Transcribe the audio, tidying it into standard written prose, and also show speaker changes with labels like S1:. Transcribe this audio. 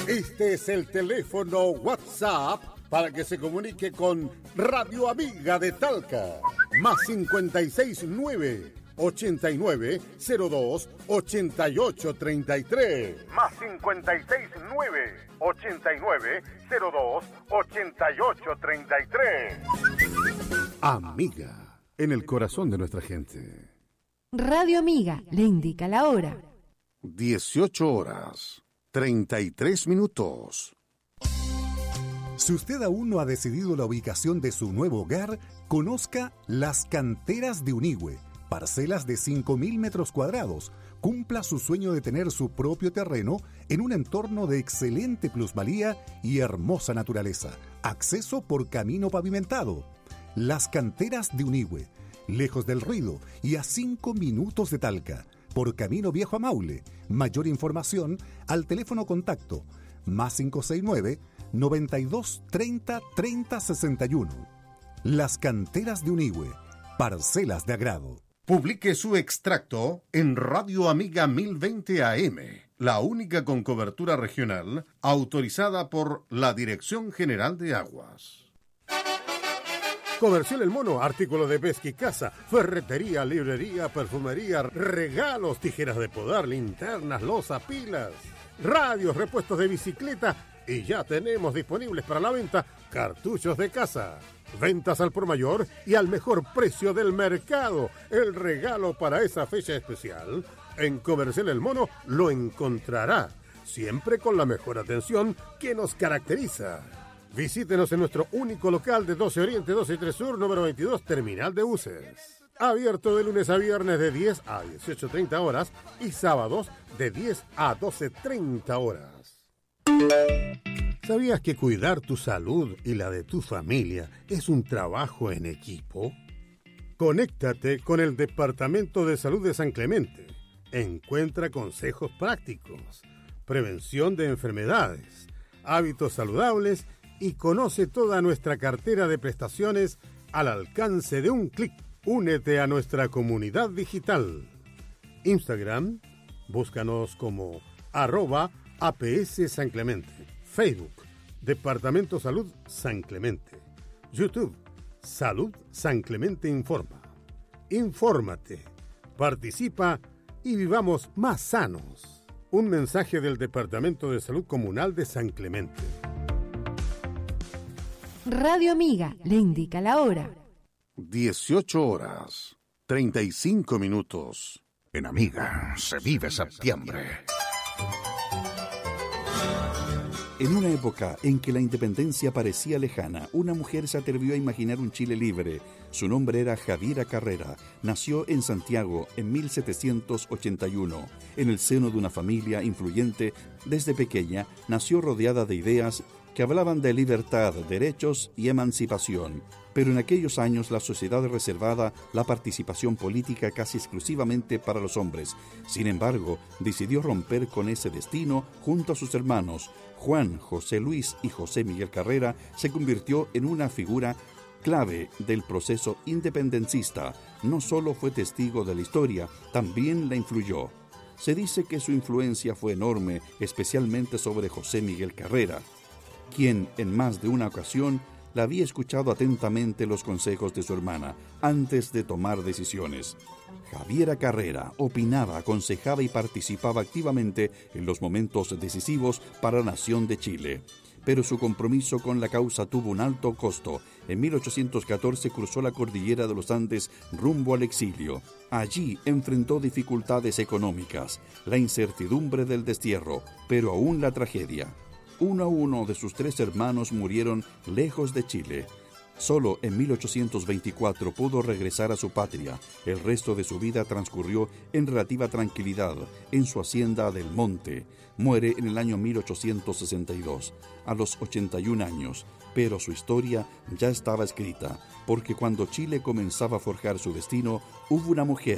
S1: Este es el teléfono WhatsApp para que se comunique con Radio Amiga de Talca. Más 569 8902 8833. Más 569 8902 8833. Amiga, en el corazón de nuestra gente.
S2: Radio Amiga le indica la hora.
S1: 18 horas, 33 minutos.
S3: Si usted aún no ha decidido la ubicación de su nuevo hogar, conozca Las Canteras de Unigüe, parcelas de 5.000 metros cuadrados. Cumpla su sueño de tener su propio terreno en un entorno de excelente plusvalía y hermosa naturaleza. Acceso por camino pavimentado. Las Canteras de Unigüe, lejos del ruido y a 5 minutos de Talca, por camino viejo a Maule. Mayor información al teléfono contacto más 569 92 30 30 61. Las Canteras de Unigüe, parcelas de agrado.
S1: Publique su extracto en Radio Amiga 1020 AM, la única con cobertura regional autorizada por la Dirección General de Aguas. Comercial El Mono, artículos de pesca y caza, ferretería, librería, perfumería, regalos, tijeras de podar, linternas, loza, pilas, radios, repuestos de bicicleta y ya tenemos disponibles para la venta cartuchos de caza. Ventas al por mayor y al mejor precio del mercado. El regalo para esa fecha especial. En Comercial El Mono lo encontrará, siempre con la mejor atención que nos caracteriza. Visítenos en nuestro único local de 12 Oriente, 12 y 3 Sur, número 22, Terminal de Buses. Abierto de lunes a viernes de 10 a 18:30 horas y sábados de 10 a 12:30 horas. ¿Sabías que cuidar tu salud y la de tu familia es un trabajo en equipo? Conéctate con el Departamento de Salud de San Clemente. Encuentra consejos prácticos, prevención de enfermedades, hábitos saludables y conoce toda nuestra cartera de prestaciones al alcance de un clic. Únete a nuestra comunidad digital. Instagram, búscanos como @APS San Clemente. Facebook, Departamento Salud San Clemente. YouTube, Salud San Clemente Informa. Infórmate, participa y vivamos más sanos. Un mensaje del Departamento de Salud Comunal de San Clemente.
S2: Radio Amiga le indica la hora.
S1: 18 horas, 35 minutos.
S4: En Amiga se vive septiembre.
S5: En una época en que la independencia parecía lejana, una mujer se atrevió a imaginar un Chile libre. Su nombre era Javiera Carrera. Nació en Santiago en 1781. En el seno de una familia influyente, desde pequeña, nació rodeada de ideas que hablaban de libertad, derechos y emancipación. Pero en aquellos años la sociedad reservaba la participación política casi exclusivamente para los hombres. Sin embargo, decidió romper con ese destino junto a sus hermanos. Juan, José Luis y José Miguel Carrera se convirtió en una figura clave del proceso independencista. No solo fue testigo de la historia, también la influyó. Se dice que su influencia fue enorme, especialmente sobre José Miguel Carrera, quien en más de una ocasión la había escuchado atentamente los consejos de su hermana antes de tomar decisiones. Javiera Carrera opinaba, aconsejaba y participaba activamente en los momentos decisivos para la nación de Chile. Pero su compromiso con la causa tuvo un alto costo. En 1814 cruzó la cordillera de los Andes rumbo al exilio. Allí enfrentó dificultades económicas, la incertidumbre del destierro, pero aún la tragedia. Uno a uno de sus 3 hermanos murieron lejos de Chile. Solo en 1824 pudo regresar a su patria. El resto de su vida transcurrió en relativa tranquilidad en su hacienda del Monte. Muere en el año 1862, a los 81 años, pero su historia ya estaba escrita, porque cuando Chile comenzaba a forjar su destino, hubo una mujer